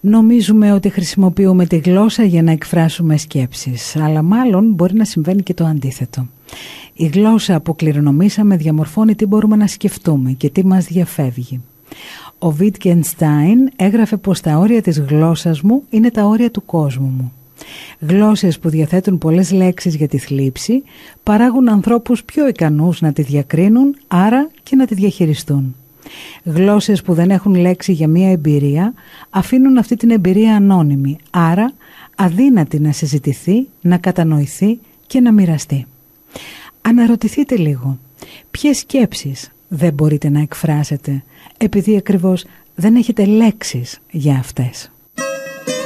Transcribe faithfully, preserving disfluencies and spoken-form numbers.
Νομίζουμε ότι χρησιμοποιούμε τη γλώσσα για να εκφράσουμε σκέψεις, αλλά μάλλον μπορεί να συμβαίνει και το αντίθετο. Η γλώσσα που κληρονομήσαμε διαμορφώνει τι μπορούμε να σκεφτούμε και τι μας διαφεύγει. Ο Wittgenstein έγραφε πως τα όρια της γλώσσας μου είναι τα όρια του κόσμου μου. Γλώσσες που διαθέτουν πολλές λέξεις για τη θλίψη παράγουν ανθρώπους πιο ικανούς να τη διακρίνουν, άρα και να τη διαχειριστούν. Γλώσσες που δεν έχουν λέξη για μία εμπειρία αφήνουν αυτή την εμπειρία ανώνυμη, άρα αδύνατη να συζητηθεί, να κατανοηθεί και να μοιραστεί. Αναρωτηθείτε λίγο, ποιες σκέψεις δεν μπορείτε να εκφράσετε επειδή ακριβώς δεν έχετε λέξεις για αυτές.